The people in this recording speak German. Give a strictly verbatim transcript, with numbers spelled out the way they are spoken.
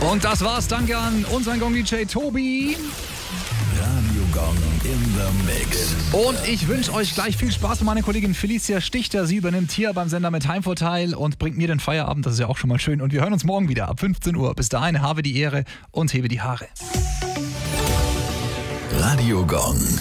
Und das war's. Danke an unseren Gong-D J Tobi. Radio Gong in the Mix. Und ich wünsche euch gleich viel Spaß mit meiner Kollegin Felicia Stichter. Sie übernimmt hier beim Sender mit Heimvorteil und bringt mir den Feierabend. Das ist ja auch schon mal schön. Und wir hören uns morgen wieder ab fünfzehn Uhr. Bis dahin, habe die Ehre und hebe die Haare. Radio Gong.